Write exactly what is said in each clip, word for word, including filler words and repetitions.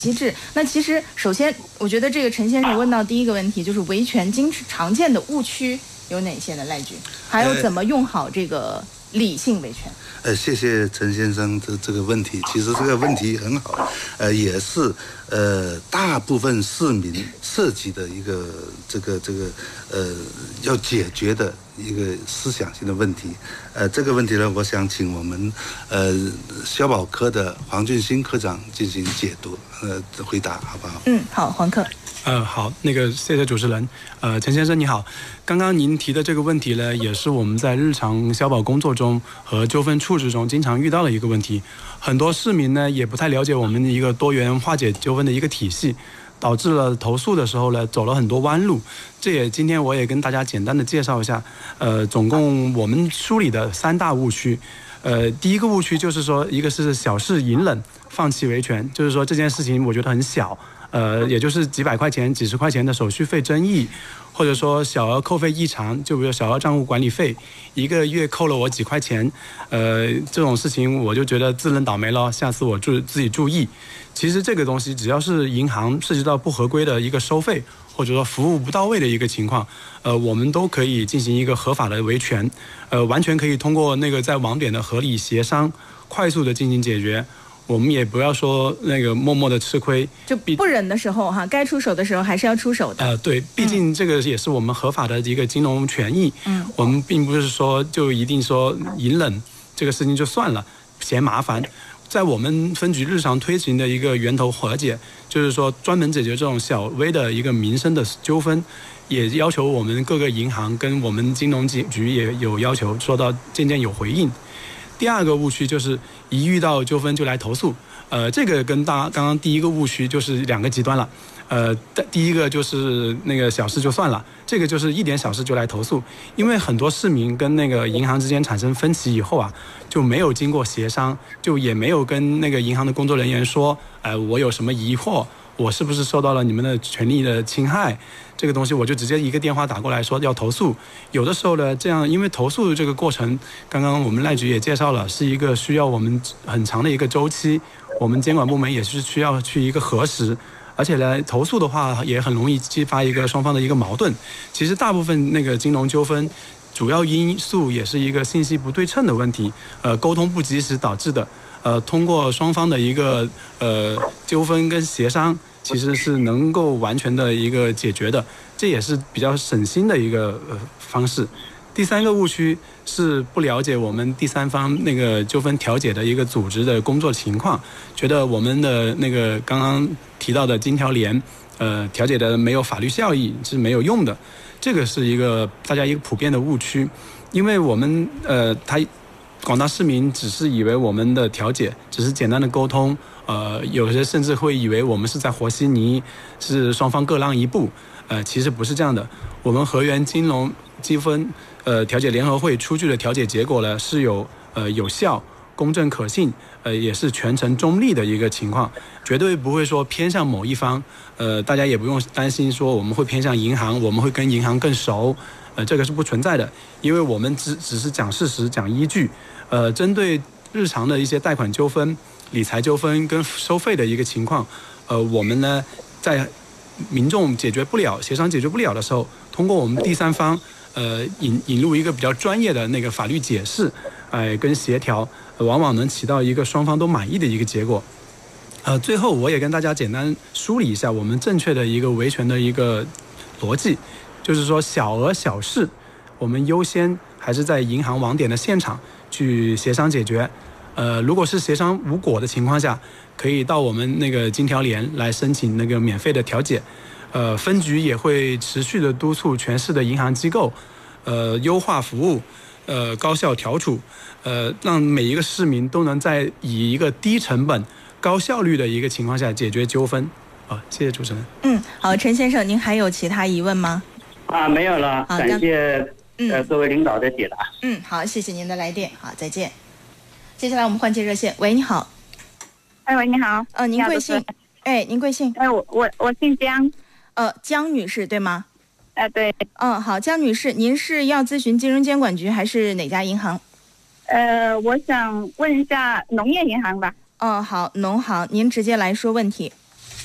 机制。那其实首先，我觉得这个陈先生问到第一个问题就是维权经常见的误区有哪些呢？赖局，还有怎么用好这个理性维权？ 呃，谢谢陈先生的这个问题。其实这个问题很好，呃，也是呃大部分市民涉及的一个这个这个呃要解决的一个思想性的问题。呃，这个问题呢，我想请我们呃消保科的黄俊兴科长进行解读呃回答，好不好？ 嗯，好，黄科。 呃，好，那个谢谢主持人。呃，陈先生你好，刚刚您提的这个问题呢，也是我们在日常消保工作中和纠纷处置中经常遇到的一个问题。很多市民呢也不太了解我们一个多元化解纠纷的一个体系，导致了投诉的时候呢走了很多弯路。这也今天我也跟大家简单的介绍一下，呃，总共我们梳理的三大误区。呃，第一个误区就是说，一个是小事隐忍，放弃维权，就是说这件事情我觉得很小。呃，也就是几百块钱、几十块钱的手续费争议，或者说小额扣费异常，就比如小额账户管理费，一个月扣了我几块钱，呃，这种事情我就觉得自认倒霉了，下次我注自己注意。其实这个东西只要是银行涉及到不合规的一个收费，或者说服务不到位的一个情况，呃，我们都可以进行一个合法的维权，呃，完全可以通过那个在网点的合理协商，快速的进行解决。我们也不要说那个默默的吃亏， 就不忍的时候哈，该出手的时候还是要出手的。 呃，对，毕竟这个也是我们合法的一个金融权益。嗯，我们并不是说就一定说隐忍这个事情就算了，嫌麻烦。在我们分局日常推行的一个源头和解，就是说专门解决这种小微的一个民生的纠纷，也要求我们各个银行跟我们金融局也有要求，说到渐渐有回应。第二个误区就是一遇到纠纷就来投诉，呃，这个跟大刚刚第一个误区就是两个极端了。呃，第一个就是那个小事就算了，这个就是一点小事就来投诉，因为很多市民跟那个银行之间产生分歧以后啊，就没有经过协商，就也没有跟那个银行的工作人员说，呃，我有什么疑惑，我是不是受到了你们的权利的侵害，这个东西我就直接一个电话打过来说要投诉。有的时候呢，这样因为投诉这个过程，刚刚我们赖局也介绍了，是一个需要我们很长的一个周期，我们监管部门也是需要去一个核实。而且呢，投诉的话也很容易激发一个双方的一个矛盾。其实大部分那个金融纠纷，主要因素也是一个信息不对称的问题，呃，沟通不及时导致的。呃，通过双方的一个呃纠纷跟协商，其实是能够完全的一个解决的，这也是比较省心的一个呃方式。第三个误区是不了解我们第三方那个纠纷调解的一个组织的工作情况，觉得我们的那个刚刚提到的金条联，呃，调解的没有法律效益，是没有用的。这个是一个大家一个普遍的误区，因为我们呃，他广大市民只是以为我们的调解只是简单的沟通，呃，有些甚至会以为我们是在和稀泥，是双方各让一步，呃，其实不是这样的。我们河源金融纠纷呃调解联合会出具的调解结果呢，是有呃有效、公正可信，呃也是全程中立的一个情况，绝对不会说偏向某一方。呃，大家也不用担心说我们会偏向银行，我们会跟银行更熟，呃，这个是不存在的，因为我们只只是讲事实、讲依据。呃，针对日常的一些贷款纠纷、理财纠纷跟收费的一个情况，呃，我们呢在民众解决不了、协商解决不了的时候，通过我们第三方。呃，引引入一个比较专业的那个法律解释，哎、呃，跟协调、呃，往往能起到一个双方都满意的一个结果。呃，最后我也跟大家简单梳理一下我们正确的一个维权的一个逻辑，就是说小额小事，我们优先还是在银行网点的现场去协商解决。呃，如果是协商无果的情况下，可以到我们那个金条联来申请那个免费的调解。呃，分局也会持续的督促全市的银行机构，呃，优化服务，呃，高效调处，呃，让每一个市民都能在以一个低成本、高效率的一个情况下解决纠纷。啊，谢谢主持人。 嗯，好，陈先生，您还有其他疑问吗？ 啊，没有了，感谢呃各位领导的解答。 嗯，好，谢谢您的来电，好，再见。接下来我们换接热线，喂，你好。 哎，喂，你好。 呃，您贵姓？哎，您贵姓？ 哎，我我我姓江。 呃，江女士对吗？ 呃，对。 嗯，好，江女士，您是要咨询金融监管局还是哪家银行？ 呃，我想问一下农业银行吧。 哦，好，农行，您直接来说问题。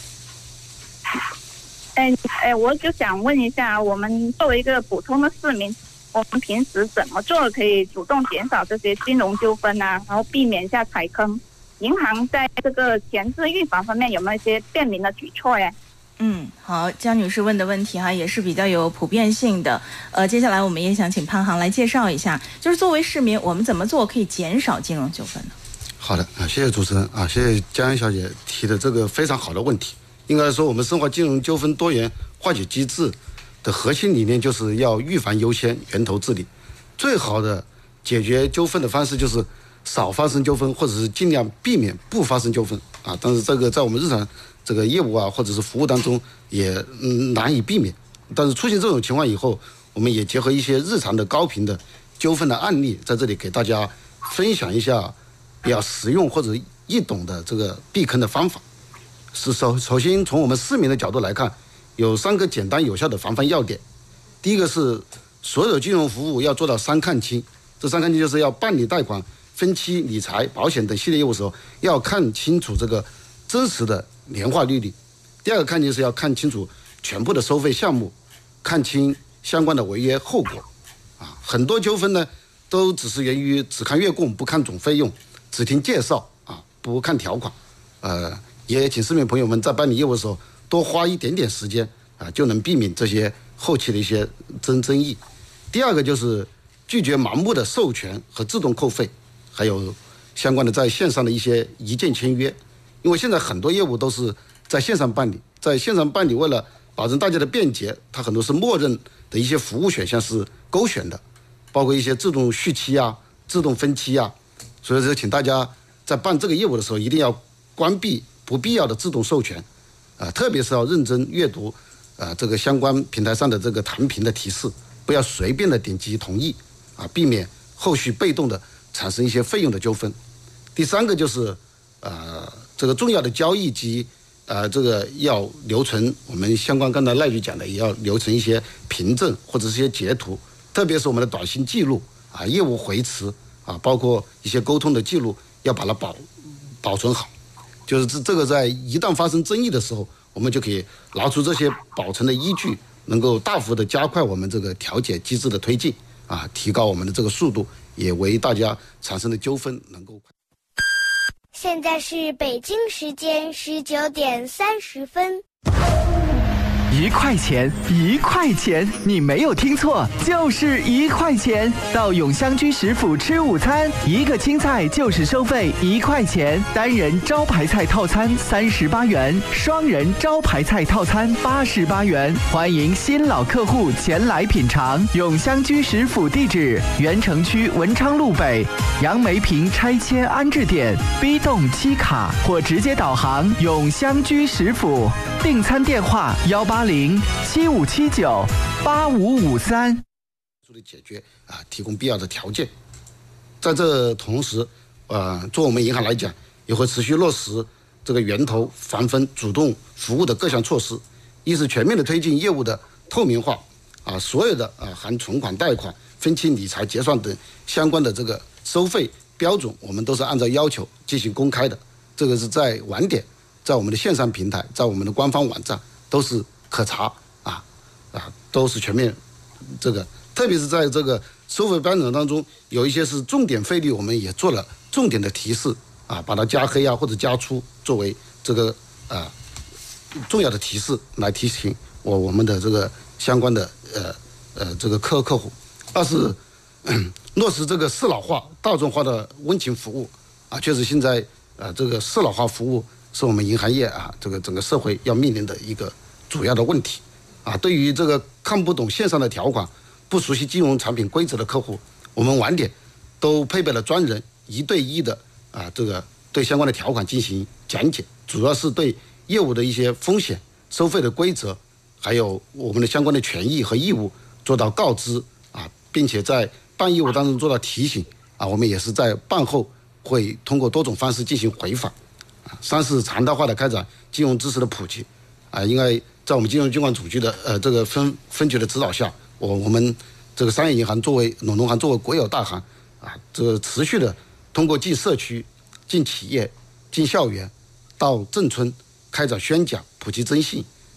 哎哎，我就想问一下，我们作为一个普通的市民，我们平时怎么做可以主动减少这些金融纠纷啊，然后避免一下踩坑？银行在这个前置预防方面有没有一些便民的举措呀？ 嗯，好，江女士问的问题哈也是比较有普遍性的。呃，接下来我们也想请潘航来介绍一下，就是作为市民，我们怎么做可以减少金融纠纷呢？ 好的啊，谢谢主持人啊，谢谢江安小姐提的这个非常好的问题。应该说，我们深化金融纠纷多元化解机制的核心理念就是要预防优先，源头治理。最好的解决纠纷的方式就是少发生纠纷，或者是尽量避免不发生纠纷啊。但是这个在我们日常这个业务啊，或者是服务当中也嗯难以避免。但是出现这种情况以后，我们也结合一些日常的高频的纠纷的案例，在这里给大家分享一下比较实用或者易懂的这个避坑的方法。是首首先从我们市民的角度来看，有三个简单有效的防范要点。第一个是所有金融服务要做到三看清，这三看清就是要办理贷款、分期理财、保险等系列业务的时候，要看清楚这个真实的年化利率。第二个看清是要看清楚全部的收费项目，看清相关的违约后果。啊，很多纠纷呢都只是源于只看月供不看总费用，只听介绍啊不看条款。呃。也请市民朋友们在办理业务的时候多花一点点时间啊，就能避免这些后期的一些争争议。第二个就是拒绝盲目的授权和自动扣费，还有相关的在线上的一些一键签约。因为现在很多业务都是在线上办理，在线上办理为了保证大家的便捷，它很多是默认的一些服务选项是勾选的，包括一些自动续期啊、自动分期啊。所以说，请大家在办这个业务的时候一定要关闭不必要的自动授权，啊、呃，特别是要认真阅读，啊、呃，这个相关平台上的这个弹屏的提示，不要随便的点击同意，啊，避免后续被动的产生一些费用的纠纷。第三个就是，呃，这个重要的交易及，呃，这个要留存，我们相关刚才赖局讲的，也要留存一些凭证或者是一些截图，特别是我们的短信记录啊、业务回词啊，包括一些沟通的记录，要把它保保存好。就是这这个在一旦发生争议的时候，我们就可以拿出这些保存的依据，能够大幅的加快我们这个调解机制的推进啊，提高我们的这个速度，也为大家产生的纠纷能够。 现在是北京时间十九点三十分。 一块钱，一块钱，你没有听错，就是一块钱。到永香居食府吃午餐，一个青菜就是收费一块钱，单人招牌菜套餐三十八元，双人招牌菜套餐八十八元。欢迎新老客户前来品尝。永香居食府地址：原城区文昌路北杨梅坪拆迁安置点 B 栋七卡，或直接导航永香居食府。订餐电话：幺八零七五七九八五五三。 的解决啊，提供必要的条件。在这同时，呃，做我们银行来讲，也会持续落实这个源头防风主动服务的各项措施。一是全面的推进业务的透明化，啊，所有的啊含存款、贷款、分期理财、结算等相关的这个收费标准，我们都是按照要求进行公开的。这个是在网点，在我们的线上平台，在我们的官方网站都是可查啊啊，都是全面这个。特别是在这个收费标准当中，有一些是重点费率，我们也做了重点的提示啊，把它加黑啊或者加粗，作为这个啊重要的提示来提醒我我们的这个相关的呃呃这个客客户。二是、嗯、落实这个适老化、大众化的温情服务啊，确实现在啊这个适老化服务是我们银行业啊这个整个社会要面临的一个主要的问题啊。对于这个看不懂线上的条款、不熟悉金融产品规则的客户，我们网点都配备了专人一对一的啊，这个对相关的条款进行讲解，主要是对业务的一些风险、收费的规则，还有我们的相关的权益和义务做到告知啊，并且在办业务当中做到提醒啊。我们也是在办后会通过多种方式进行回访啊。三是常态化的开展金融知识的普及啊，应该在我们金融监管总局的呃这个分分局的指导下。我我们这个商业银行作为农农行作为国有大行啊，这个持续的通过进社区、进企业、进校园、到镇村开展宣讲、普及征信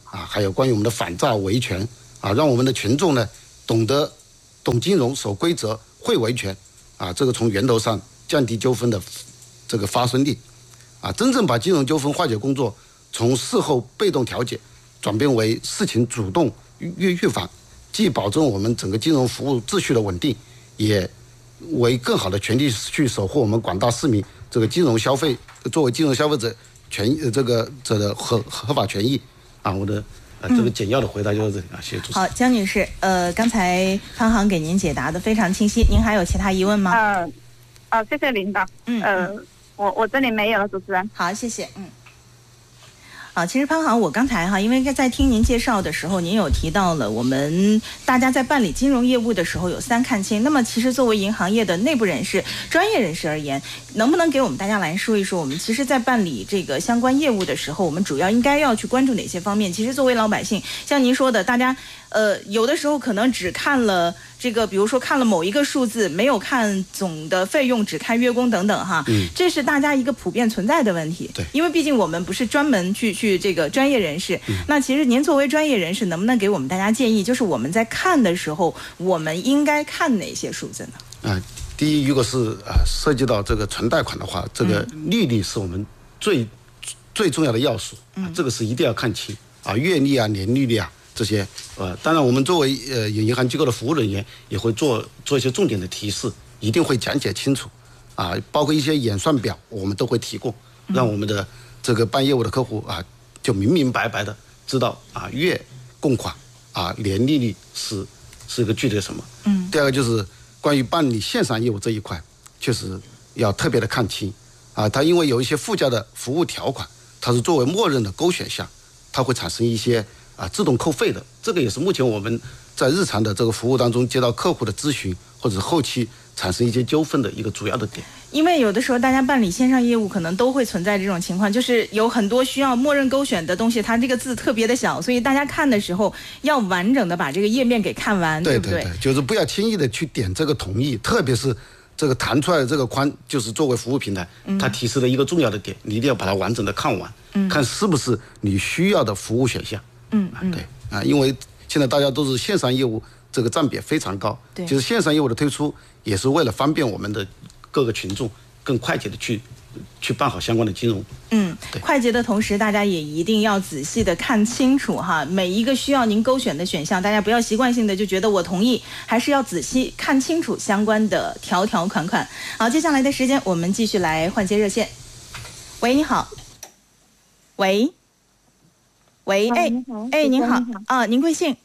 啊，还有关于我们的反诈维权啊，让我们的群众呢懂得懂金融、守规则、会维权啊，这个从源头上降低纠纷的这个发生率啊，真正把金融纠纷化解工作从事后被动调解转变为事情主动预预防，既保证我们整个金融服务秩序的稳定，也为更好的权利去守护我们广大市民这个金融消费作为金融消费者权益这个者的合合法权益啊，我的呃这个简要的回答就是这里啊，谢谢主持人。 好，江女士，呃，刚才潘航给您解答的非常清晰，您还有其他疑问吗？ 呃，呃，谢谢领导。 嗯， 呃，我我这里没有了，主持人。 好，谢谢。嗯。啊，其实潘航，我刚才哈，因为在听您介绍的时候，您有提到了我们大家在办理金融业务的时候有三看清。那么，其实作为银行业的内部人士、专业人士而言，能不能给我们大家来说一说，我们其实在办理这个相关业务的时候，我们主要应该要去关注哪些方面？其实作为老百姓，像您说的，大家呃有的时候可能只看了这个，比如说看了某一个数字，没有看总的费用，只看月供等等哈， 嗯， 这是大家一个普遍存在的问题。 对， 因为毕竟我们不是专门去去这个专业人士，嗯，那其实您作为专业人士，能不能给我们大家建议，就是我们在看的时候，我们应该看哪些数字呢？ 啊，第一，如果是啊涉及到这个存贷款的话，这个利率是我们最、嗯、最重要的要素，啊，这个是一定要看清啊，月利啊、年利率啊。这些呃，当然我们作为呃银行机构的服务人员，也会做做一些重点的提示，一定会讲解清楚，啊，包括一些演算表，我们都会提供，让我们的这个办业务的客户啊，就明明白白的知道啊，月供款啊，年利率是是一个具体的什么。嗯。第二个就是关于办理线上业务这一块，确实要特别的看清啊，它因为有一些附加的服务条款，它是作为默认的勾选项，它会产生一些。啊，自动扣费的，这个也是目前我们在日常的这个服务当中接到客户的咨询，或者后期产生一些纠纷的一个主要的点。 因为有的时候大家办理线上业务，可能都会存在这种情况，就是有很多需要默认勾选的东西，它这个字特别的小，所以大家看的时候要完整的把这个页面给看完， 对不对？ 对对，就是不要轻易的去点这个同意，特别是这个弹出来的这个框，就是作为服务平台，嗯、它提示了一个重要的点，你一定要把它完整的看完，嗯、看是不是你需要的服务选项。 嗯，嗯对啊，因为现在大家都是线上业务，这个占比非常高。 对， 就是线上业务的推出，也是为了方便我们的各个群众更快捷的去去办好相关的金融。 嗯，快捷的同时，大家也一定要仔细的看清楚哈，每一个需要您勾选的选项，大家不要习惯性的就觉得我同意，还是要仔细看清楚相关的条条款款。好，接下来的时间我们继续来换接热线。喂，你好。喂。喂，哎，哎，您好，啊，您贵姓？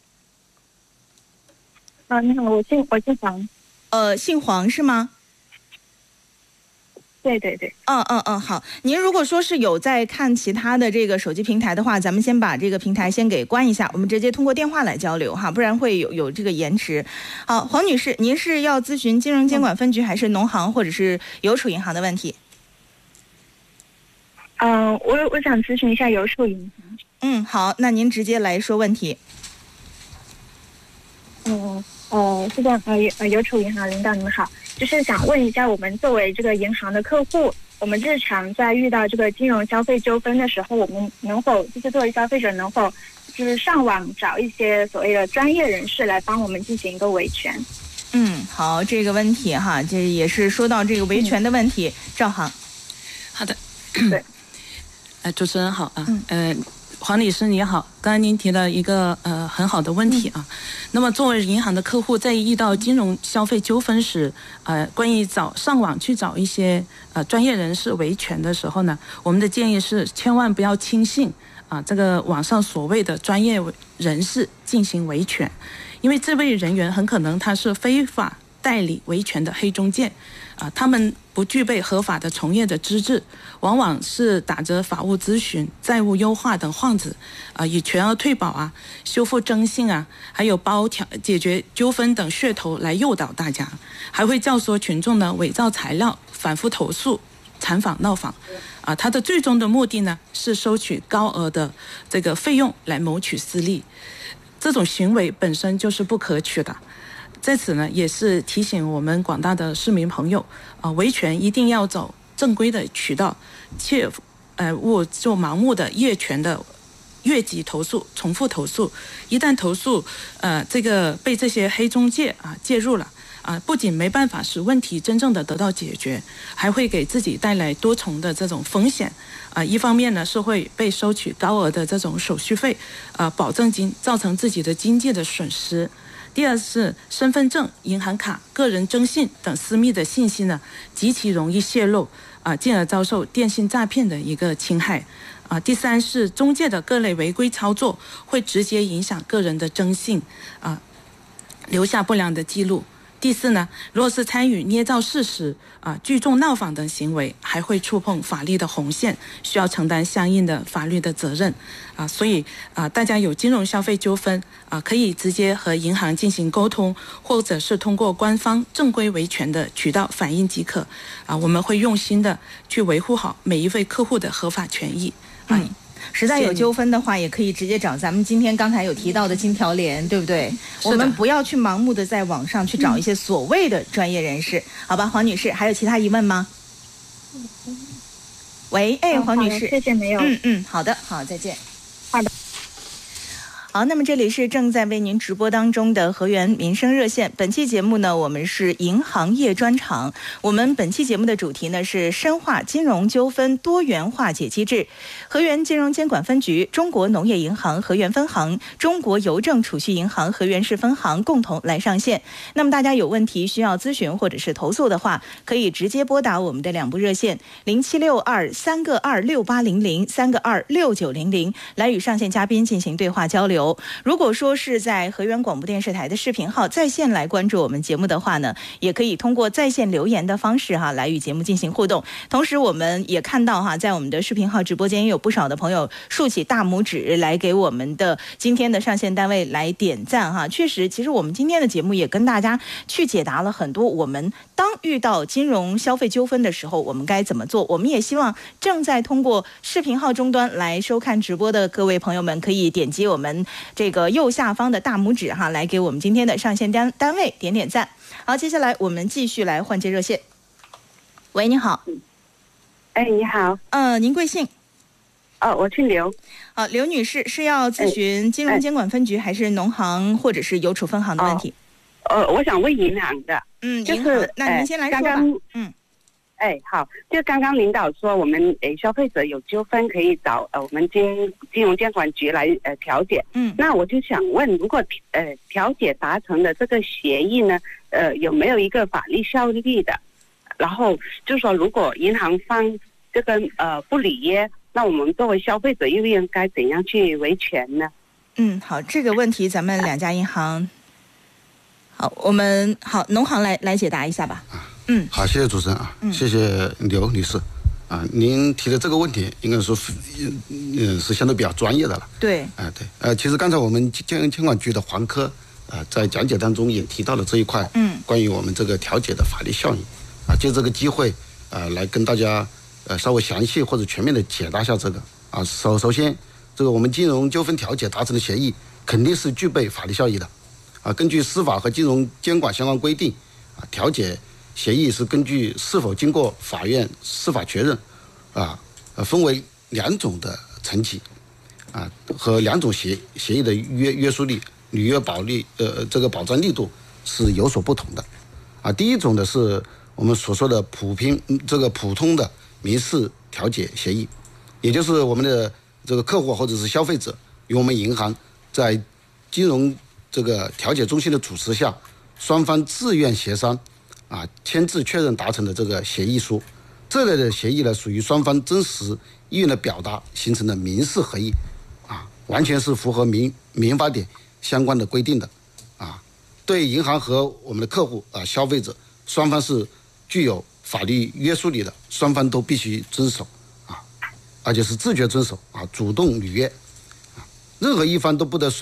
啊，你好，我姓我姓黄。 呃，姓黄是吗？ 对对对。 嗯嗯嗯，好。您如果说是有在看其他的这个手机平台的话，咱们先把这个平台先给关一下，我们直接通过电话来交流哈，不然会有有这个延迟。好，黄女士，您是要咨询金融监管分局还是农行或者是邮储银行的问题？ 嗯、呃，我我想咨询一下邮储银行。 嗯，好，那您直接来说问题。 嗯呃，是这样，呃呃，邮储银行领导您好，就是想问一下，我们作为这个银行的客户，我们日常在遇到这个金融消费纠纷的时候，我们能否就是作为消费者能否就是上网找一些所谓的专业人士来帮我们进行一个维权？ 嗯，好，这个问题哈，这也是说到这个维权的问题，嗯、赵航。 好的， 对， 呃，主持人好啊，嗯、呃。黄女士你好，刚才您提了一个呃很好的问题啊。嗯、那么作为银行的客户，在遇到金融消费纠纷时，呃，关于找上网去找一些呃专业人士维权的时候呢，我们的建议是千万不要轻信啊、呃、这个网上所谓的专业人士进行维权，因为这位人员很可能他是非法代理维权的黑中介啊、呃，他们不具备合法的从业的资质，往往是打着法务咨询、债务优化等幌子，啊、呃，以全额退保啊、修复征信啊，还有包条解决纠纷等噱头来诱导大家，还会教唆群众呢伪造材料、反复投诉、缠访闹访，啊、呃，他的最终的目的呢是收取高额的这个费用来谋取私利，这种行为本身就是不可取的。在此呢，也是提醒我们广大的市民朋友，啊、呃，维权一定要走正规的渠道，切呃勿做盲目的越权的越级投诉、重复投诉。一旦投诉，呃，这个被这些黑中介啊介入了。啊，不仅没办法使问题真正的得到解决，还会给自己带来多重的这种风险。啊，一方面呢是会被收取高额的这种手续费、啊保证金，造成自己的经济的损失。第二是身份证、银行卡、个人征信等私密的信息呢，极其容易泄露，啊，进而遭受电信诈骗的一个侵害。啊，第三是中介的各类违规操作，会直接影响个人的征信，啊，留下不良的记录。第四呢，若是参与捏造事实、啊聚众闹访等行为，还会触碰法律的红线，需要承担相应的法律的责任。啊，所以啊，大家有金融消费纠纷啊，可以直接和银行进行沟通，或者是通过官方正规维权的渠道反映即可。啊，我们会用心的去维护好每一位客户的合法权益。啊、 嗯。实在有纠纷的话，也可以直接找咱们今天刚才有提到的金条联，对不对？我们不要去盲目的在网上去找一些所谓的专业人士，嗯、好吧？黄女士，还有其他疑问吗？喂，哎，黄女士， 谢谢，没有。 嗯嗯，好的，好，再见。 好的。 好，那么这里是正在为您直播当中的河源民生热线。本期节目呢，我们是银行业专场。我们本期节目的主题呢是深化金融纠纷多元化解机制。河源金融监管分局、中国农业银行河源分行、中国邮政储蓄银行河源市分行共同来上线。那么大家有问题需要咨询或者是投诉的话，可以直接拨打我们的两部热线零七六二三个二六八零零、三个二六九零零，来与上线嘉宾进行对话交流。如果说是在河源广播电视台的视频号在线来关注我们节目的话呢，也可以通过在线留言的方式哈来与节目进行互动。同时我们也看到哈，在我们的视频号直播间也有不少的朋友竖起大拇指来给我们的今天的上线单位来点赞哈。确实，其实我们今天的节目也跟大家去解答了很多我们当遇到金融消费纠纷的时候我们该怎么做。我们也希望正在通过视频号终端来收看直播的各位朋友们可以点击我们这个右下方的大拇指哈，来给我们今天的上线单单位点点赞。好，接下来我们继续来换接热线。喂，你好。 哎，你好。 呃，您贵姓？ 哦，我姓刘。 好、呃，刘女士是要咨询金融监管分局、哎、还是农行或者是邮储分行的问题？ 哦、呃，我想问银行的。 嗯， 就是、 银行。那您先来说吧。 刚刚嗯。 哎，好，就刚刚领导说我们诶消费者有纠纷可以找呃我们金金融监管局来呃调解。 嗯， 那我就想问，如果呃调解达成的这个协议呢，呃有没有一个法律效力的？然后就说如果银行方这个呃不履约，那我们作为消费者又应该怎样去维权呢？ 嗯，好，这个问题咱们两家银行，好，我们好农行来来解答一下吧。嗯， 好，谢谢主持人啊，嗯、谢谢刘女士，啊，您提的这个问题应该说，嗯，是相对比较专业的了。 对， 啊、呃，对，呃，其实刚才我们监监管局的黄科啊、呃，在讲解当中也提到了这一块， 嗯， 关于我们这个调解的法律效应，啊，借这个机会啊、呃，来跟大家呃稍微详细或者全面的解答一下这个啊。首首先，这个我们金融纠纷调解达成的协议肯定是具备法律效益的，啊，根据司法和金融监管相关规定，啊，调解协议是根据是否经过法院司法确认，啊，呃，分为两种的层级，啊，和两种协协议的约约束力、履约保力，呃，这个保障力度是有所不同的，啊，第一种的是我们所说的普平这个普通的民事调解协议，也就是我们的这个客户或者是消费者与我们银行在金融这个调解中心的主持下，双方自愿协商。啊，签字确认达成的这个协议书，这类的协议呢，属于双方真实意愿的表达形成的民事合意，啊，完全是符合民民法典相关的规定的，啊，对银行和我们的客户啊消费者双方是具有法律约束力的，双方都必须遵守，啊，而且是自觉遵守啊，主动履约，啊，任何一方都不得